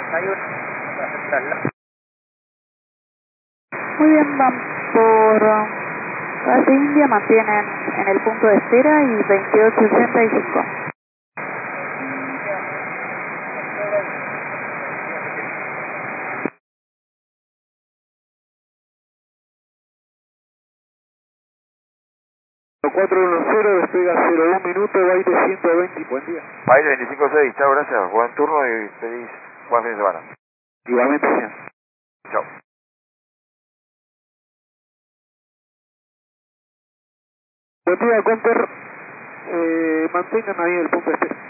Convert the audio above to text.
Muy bien, van por Calle India, mantienen en el punto de espera y 2885. Despega 01 minuto, baile 120, buen día. Baile 25-6, chao, gracias. Buen turno y feliz buen fin de semana. Igualmente, señor. Chao. Buen día, Conter. Mantengan ahí el punto de espera.